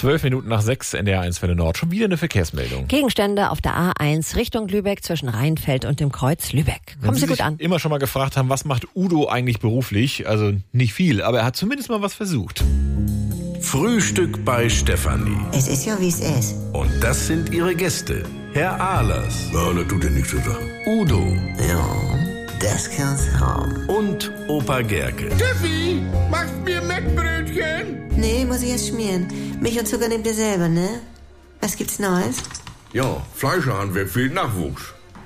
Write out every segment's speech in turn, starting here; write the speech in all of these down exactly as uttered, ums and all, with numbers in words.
Zwölf Minuten nach sechs, N D R eins Welle Nord. Schon wieder eine Verkehrsmeldung. Gegenstände auf der A eins Richtung Lübeck zwischen Rheinfeld und dem Kreuz Lübeck. Kommen Sie gut an. Immer schon mal gefragt haben, was macht Udo eigentlich beruflich? Also nicht viel, aber er hat zumindest mal was versucht. Frühstück bei Stefanie. Es ist ja, wie es ist. Und das sind ihre Gäste. Herr Ahlers. Ja, das tut ja nichts zu sagen. Udo. Ja, das kann's haben. Und Opa Gerke. Steffi, machst mir Mettbrötchen? Nee, muss ich erst schmieren. Milch und Zucker nehmt ihr selber, ne? Was gibt's Neues? Ja, Fleischerhandwerk fehlt Nachwuchs.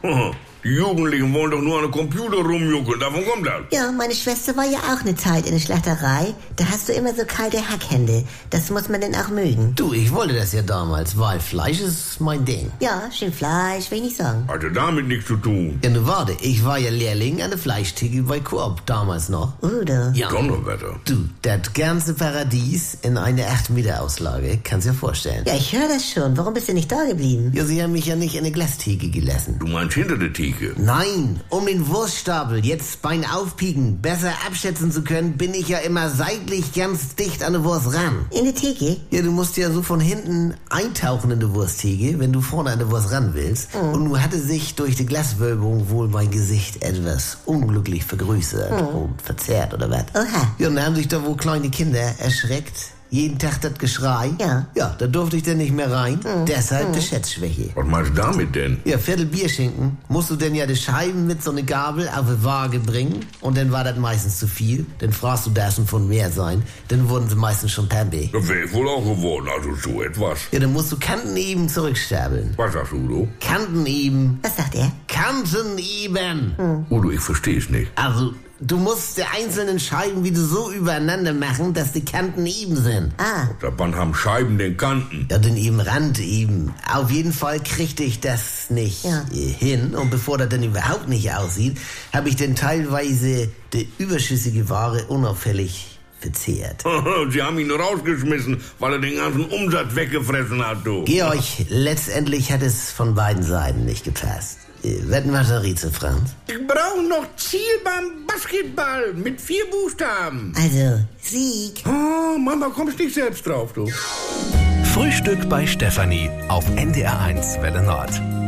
Die Jugendlichen wollen doch nur an den Computer rumjuckeln, davon kommt das. Ja, meine Schwester war ja auch eine Zeit in der Schlachterei. Da hast du immer so kalte Hackhände. Das muss man denn auch mögen. Du, ich wollte das ja damals, weil Fleisch ist mein Ding. Ja, schön Fleisch, will ich nicht sagen. Hatte damit nichts zu tun. Ja, nun warte, ich war ja Lehrling an der Fleischtheke bei Coop damals noch. Udo. Ja. Donnerwetter. Du, das ganze Paradies in einer acht Meter Auslage, kannst dir vorstellen. Ja, ich höre das schon. Warum bist du nicht da geblieben? Ja, sie haben mich ja nicht in eine Glastheke gelassen. Du meinst hinter der Theke? Nein, um den Wurststapel jetzt beim Aufpieken besser abschätzen zu können, bin ich ja immer seitlich ganz dicht an der Wurst ran. In der Theke? Ja, du musst ja so von hinten eintauchen in die Wursttheke, wenn du vorne an der Wurst ran willst. Mhm. Und nun hatte sich durch die Glaswölbung wohl mein Gesicht etwas unglücklich vergrößert mhm. und verzerrt oder was. Oha. Ja, und dann haben sich da wohl kleine Kinder erschreckt. Jeden Tag das Geschrei. Ja. Ja, da durfte ich dann nicht mehr rein. Mhm. Deshalb mhm. die Schätzschwäche. Was meinst du damit denn? Ja, Viertel Bierschinken musst du denn ja die Scheiben mit so einer Gabel auf die Waage bringen. Und dann war das meistens zu viel. Dann fragst du, da schon von mehr sein. Dann wurden sie meistens schon pampe. Das wäre ich wohl auch geworden, also so etwas. Ja, dann musst du Kanten eben zurückstapeln. Was sagst du, Udo? Kanten eben. Was sagt er? Kanten eben. Mhm. Udo, ich versteh's nicht. Also, du musst die einzelnen Scheiben wieder so übereinander machen, dass die Kanten eben sind. Ah. Da Band haben Scheiben den Kanten. Ja, den eben Rand eben. Auf jeden Fall kriegte ich das nicht Ja. hin. Und bevor das dann überhaupt nicht aussieht, habe ich dann teilweise die überschüssige Ware unauffällig verzehrt. Sie haben ihn rausgeschmissen, weil er den ganzen Umsatz weggefressen hat, du. Georg, letztendlich hat es von beiden Seiten nicht gepasst. Was macht der Rieze, Franz? Ich brauche noch Ziel beim Basketball mit vier Buchstaben. Also, Sieg. Oh, Mama, kommst nicht selbst drauf, du. Frühstück bei Stefanie auf N D R eins Welle Nord.